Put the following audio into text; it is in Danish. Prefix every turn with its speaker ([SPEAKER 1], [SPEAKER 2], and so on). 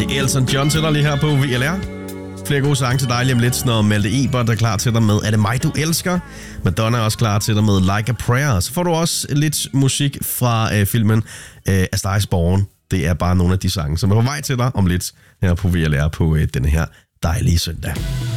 [SPEAKER 1] Elton John til dig lige her på VLR. Flere gode sange til dig lige om lidt, når Malte Ebert er klar til dig med Er det mig, du elsker? Madonna er også klar til dig med Like a Prayer. Så får du også lidt musik fra filmen A Star is Born. Det er bare nogle af de sange, som er på vej til dig om lidt her på VLR på denne her dejlige søndag.